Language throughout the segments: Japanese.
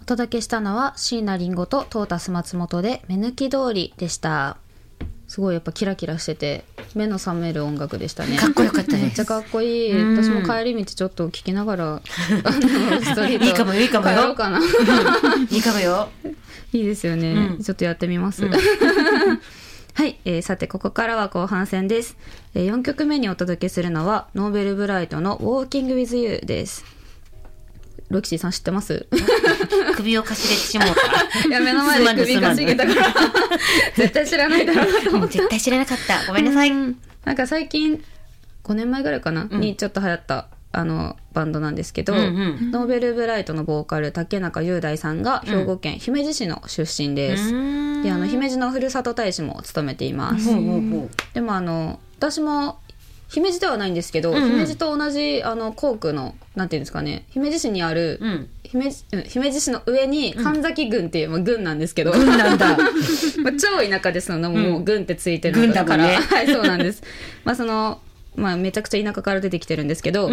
届けしたのは椎名林檎とトータス松本で目抜き通りでした。すごいやっぱキラキラしてて目の覚める音楽でしたね。 かっこよかったです。 めっちゃかっこいい。私も帰り道ちょっと聞きながらストリートいいかもよ、いいかもよ。 帰ろうかな。 いいかもよ。 いいですよね、ちょっとやってみます、はい、さてここからは後半戦です。4曲目にお届けするのはノーベルブライトの Walking with You です。ロキシーさん知ってます？ 首をかしげてしもうた。 いや目の前で首かしげたから絶対知らないだろうなと思って。 絶対知らなかった。ごめんなさい。 なんか最近5年前ぐらいかな、にちょっと流行ったバンドなんですけど、ノーベルブライトのボーカル竹中雄大さんが兵庫県姫路市の出身です。で姫路のふるさと大使も務めています。でも私も姫路ではないんですけど、姫路と同じ校区のなんていうんですかね、姫路市にある、姫路市の上に神崎郡っていう、郡なんですけど、 郡なんだ。 超田舎ですので、もう郡ってついてるのだから、はい、そうなんです。めちゃくちゃ田舎から出てきてるんですけど、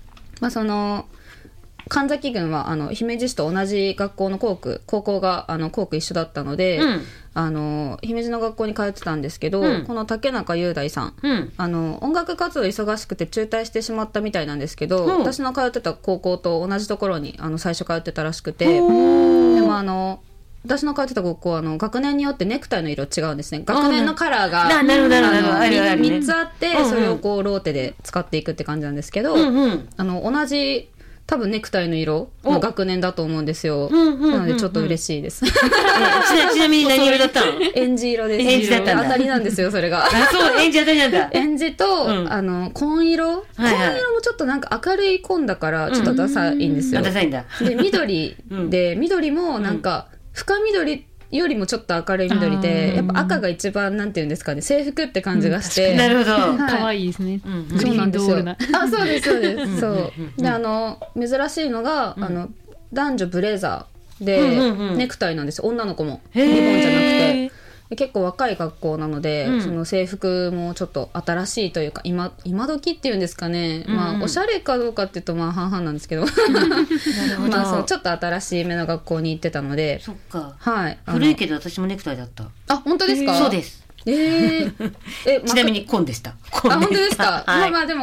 神崎郡は姫路市と同じ学校の高校が校区一緒だったので、姫路の学校に通ってたんですけど、この竹中雄大さん、音楽活動忙しくて中退してしまったみたいなんですけど、私の通ってた高校と同じところに最初通ってたらしくて、でも私の通ってた高校は学年によってネクタイの色違うんですね。学年のカラーが3つあって、それをこうローテで使っていくって感じなんですけど、同じ多分ネクタイの色の学年だと思うんですよ。なのでちょっと嬉しいです。 ちなみに何色だったの？ エンジ色です。 エンジだったんだ。 当たりなんですよそれが。 そうエンジ当たりなんだ。 エンジと紺色。紺色もちょっとなんか明るい紺だからちょっとダサいんですよ。 ダサいんだ。 で緑で緑もなんか深緑よりもちょっと明るい緑で、やっぱ赤が一番なんていうんですかね、制服って感じがして、 なるほど。 可愛いですね。 そうなんですよ。あ、そうですそうです。そう。で珍しいのが男女ブレザーでネクタイなんですよ。女の子もリボンじゃなくて。結構若い学校なので、その制服もちょっと新しいというか今時っていうんですかね、おしゃれかどうかっていうと半々なんですけどそうちょっと新しい目の学校に行ってたので。 そっか、 はい、 古いけど私もネクタイだった。 あ、本当ですか？ そうです。 ちなみに紺でした。 あ、本当ですか？でも